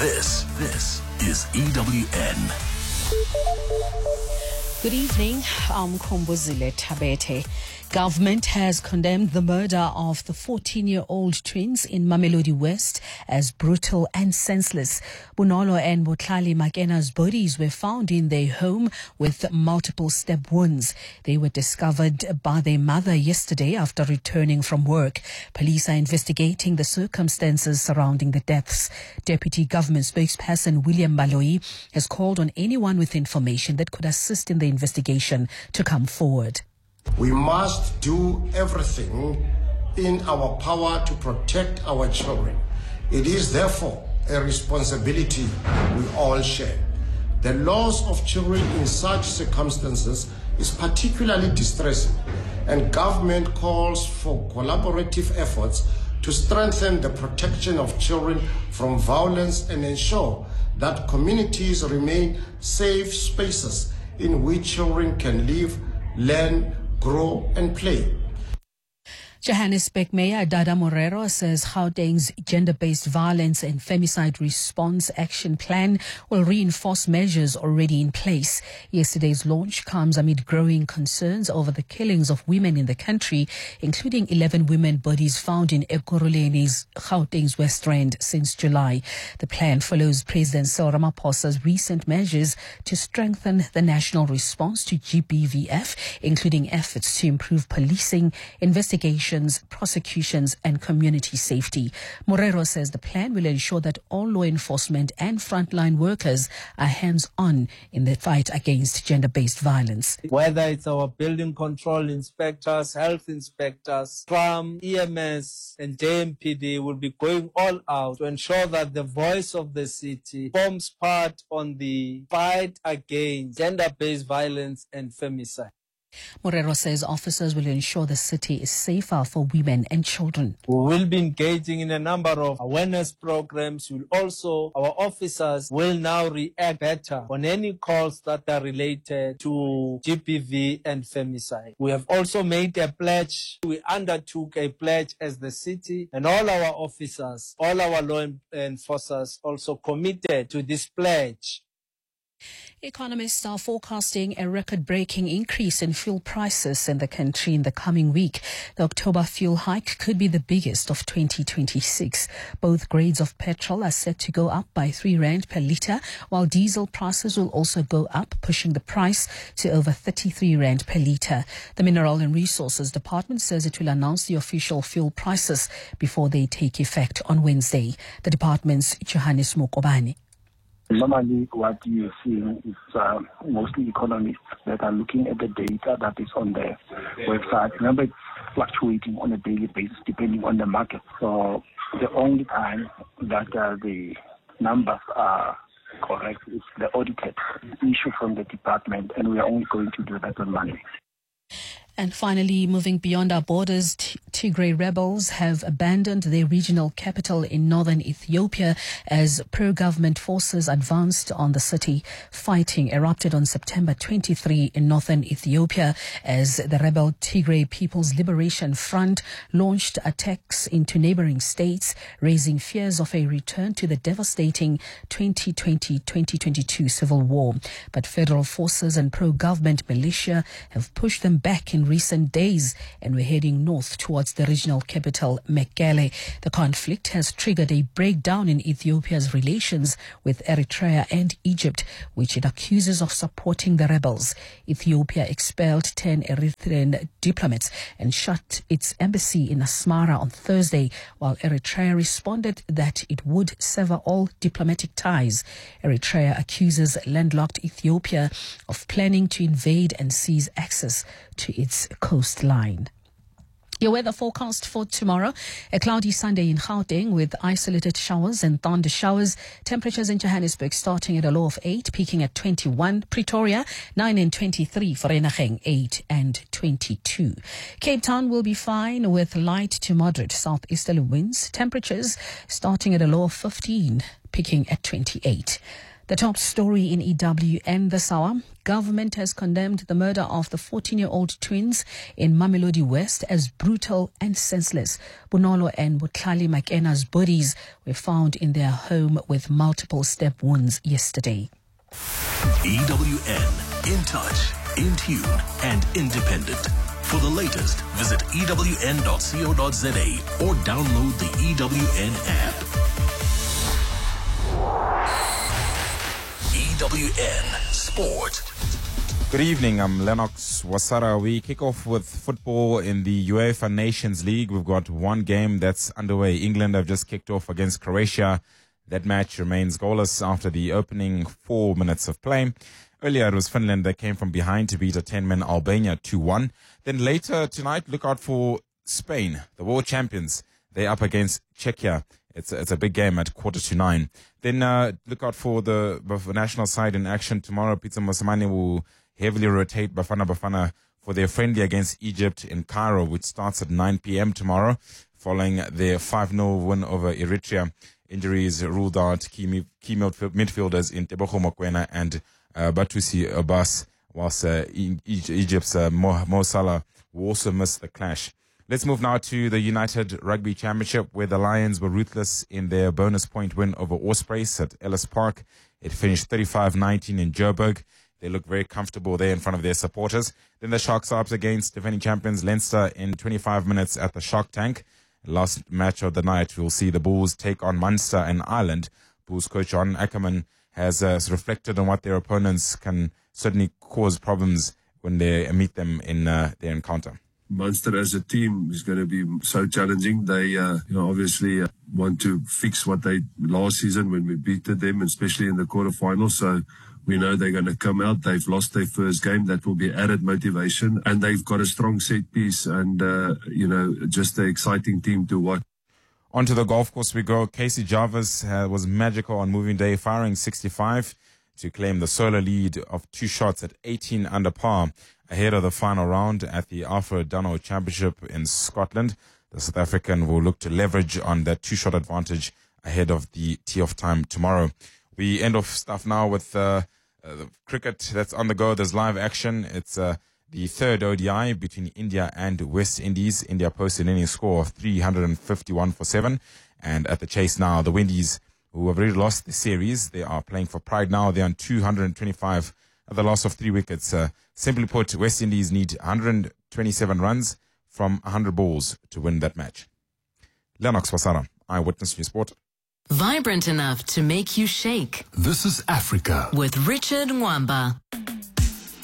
This is EWN. Good evening. I'm Kombuzile Tabete. Government has condemned the murder of the 14-year-old twins in Mamelodi West as brutal and senseless. Bonolo and Botlali Makena's bodies were found in their home with multiple stab wounds. They were discovered by their mother yesterday after returning from work. Police are investigating the circumstances surrounding the deaths. Deputy Government spokesperson William Baloyi has called on anyone with information that could assist in the investigation to come forward. We must do everything in our power to protect our children. It is therefore a responsibility we all share. The loss of children in such circumstances is particularly distressing, and government calls for collaborative efforts to strengthen the protection of children from violence and ensure that communities remain safe spaces in which children can live, learn, grow and play. Johannesburg Mayor Dada Morero says Gauteng's gender-based violence and femicide response action plan will reinforce measures already in place. Yesterday's launch comes amid growing concerns over the killings of women in the country, including 11 women bodies found in Ekurhulene's Gauteng's West Rand since July. The plan follows President Cyril Ramaphosa's recent measures to strengthen the national response to GBVF, including efforts to improve policing, investigation, prosecutions and community safety. Morero says the plan will ensure that all law enforcement and frontline workers are hands-on in the fight against gender-based violence. Whether it's our building control inspectors, health inspectors, TRAM, EMS and JMPD will be going all out to ensure that the voice of the city forms part on the fight against gender-based violence and femicide. Morero says officers will ensure the city is safer for women and children. We will be engaging in a number of awareness programs. Our officers will now react better on any calls that are related to GBV and femicide. We have also made a pledge. We undertook a pledge as the city, and all our officers, all our law enforcers also committed to this pledge. Economists are forecasting a record-breaking increase in fuel prices in the country in the coming week. The October fuel hike could be the biggest of 2026. Both grades of petrol are set to go up by 3 rand per litre, while diesel prices will also go up, pushing the price to over 33 rand per litre. The Mineral and Resources Department says it will announce the official fuel prices before they take effect on Wednesday. The department's Johannes Mokobane. Normally, what you're seeing is mostly economists that are looking at the data that is on the website. Remember, it's fluctuating on a daily basis depending on the market. So the only time that the numbers are correct is the audited issue from the department, and we are only going to do that on Monday. And finally, moving beyond our borders, Tigray rebels have abandoned their regional capital in northern Ethiopia as pro-government forces advanced on the city. Fighting erupted on September 23 in northern Ethiopia as the rebel Tigray People's Liberation Front launched attacks into neighboring states, raising fears of a return to the devastating 2020-2022 civil war. But federal forces and pro-government militia have pushed them back in recent days and we're heading north towards the regional capital, Mekelle. The conflict has triggered a breakdown in Ethiopia's relations with Eritrea and Egypt, which it accuses of supporting the rebels. Ethiopia expelled 10 Eritrean diplomats and shut its embassy in Asmara on Thursday, while Eritrea responded that it would sever all diplomatic ties. Eritrea accuses landlocked Ethiopia of planning to invade and seize access to its coastline. Your weather forecast for tomorrow: a cloudy Sunday in Gauteng with isolated showers and thunder showers. Temperatures in Johannesburg starting at a low of 8, peaking at 21. Pretoria 9 and 23. Vereeniging 8 and 22. Cape Town will be fine with light to moderate southeasterly winds. Temperatures starting at a low of 15, peaking at 28. The top story in EWN this hour. Government has condemned the murder of the 14-year-old twins in Mamelodi West as brutal and senseless. Bonolo and Butlali Makena's bodies were found in their home with multiple stab wounds yesterday. EWN, in touch, in tune, and independent. For the latest, visit ewn.co.za or download the EWN app. EWN Sport. Good evening, I'm Lennox Wasara. We kick off with football in the UEFA Nations League. We've got one game that's underway. England have just kicked off against Croatia. That match remains goalless after the opening 4 minutes of play. Earlier, it was Finland that came from behind to beat a 10-man Albania 2-1. Then later tonight, look out for Spain, the world champions. They're up against Czechia. It's a big game at 9:15. Then look out for the national side in action tomorrow. Pizza Mosamani will heavily rotate Bafana Bafana for their friendly against Egypt in Cairo, which starts at 9 p.m. tomorrow, following their 5-0 win over Eritrea. Injuries ruled out key midfielders in Tebogo Mokoena and Batusi Abbas, whilst Egypt's Mo Salah will also miss the clash. Let's move now to the United Rugby Championship, where the Lions were ruthless in their bonus point win over Ospreys at Ellis Park. It finished 35-19 in Joburg. They look very comfortable there in front of their supporters. Then the Sharks are up against defending champions Leinster in 25 minutes at the Shark Tank. Last match of the night, we'll see the Bulls take on Munster and Ireland. Bulls coach John Ackerman has reflected on what their opponents can certainly cause problems when they meet them in their encounter. Munster as a team is going to be so challenging. They obviously want to fix what they last season when we beat them, especially in the quarterfinals. So we know they're going to come out. They've lost their first game. That will be added motivation. And they've got a strong set piece and, just an exciting team to watch. Onto the golf course we go. Casey Jarvis was magical on moving day, firing 65 to claim the solo lead of 2 shots at 18 under par ahead of the final round at the Alfred Dunhill Championship in Scotland. The South African will look to leverage on that 2-shot advantage ahead of the tee-off time tomorrow. We end off stuff now with the cricket that's on the go. There's live action. It's the third ODI between India and West Indies. India posted an inning score of 351 for 7. And at the chase now, the Windies, who have already lost the series, they are playing for pride now. They're on 225 at the loss of 3 wickets. Simply put, West Indies need 127 runs from 100 balls to win that match. Lennox Wasara, Eyewitness News Sport. Vibrant enough to make you shake. This is Africa With Richard Mwamba.